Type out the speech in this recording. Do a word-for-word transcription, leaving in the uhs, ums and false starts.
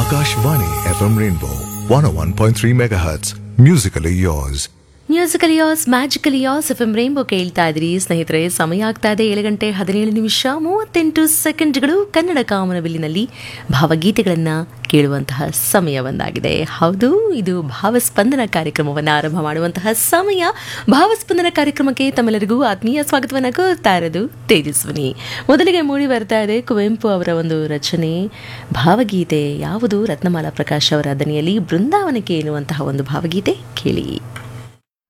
Akashvani F M Rainbow one oh one point three megahertz. Musically yours. Musical as magical as F M rainbow ಕೇಳ್ತಾ ಇದ್ರಿ ಸ್ನೇಹಿತರೆ. ಸಮಯ ಆಗ್ತಾ ಇದೆ ಏಳು ಗಂಟೆ ಹದಿನೇಳು ನಿಮಿಷ ಮೂವತ್ತೆಂಟು ಸೆಕೆಂಡ್ಗಳು. ಕನ್ನಡ ಕಾಮನಬಿಲ್ಲಿನಲ್ಲಿ ಭಾವಗೀತೆಗಳನ್ನು ಕೇಳುವಂತಹ ಸಮಯ ಬಂದಾಗಿದೆ. ಹೌದು, ಇದು ಭಾವಸ್ಪಂದನ ಕಾರ್ಯಕ್ರಮವನ್ನು ಆರಂಭ ಮಾಡುವಂತಹ ಸಮಯ. ಭಾವಸ್ಪಂದನ ಕಾರ್ಯಕ್ರಮಕ್ಕೆ ತಮ್ಮೆಲ್ಲರಿಗೂ ಆತ್ಮೀಯ ಸ್ವಾಗತವನ್ನು ಕೋರ್ತಾ ಇರೋದು ತೇಜಸ್ವಿನಿ. ಮೊದಲಿಗೆ ಮೂಡಿ ಬರ್ತಾ ಇದೆ ಕುವೆಂಪು ಅವರ ಒಂದು ರಚನೆ ಭಾವಗೀತೆ. ಯಾವುದು? ರತ್ನಮಾಲಾ ಪ್ರಕಾಶ್ ಅವರ ದನಿಯಲ್ಲಿ ಬೃಂದಾವನಕ್ಕೆ ಎನ್ನುವಂತಹ ಒಂದು ಭಾವಗೀತೆ ಕೇಳಿ.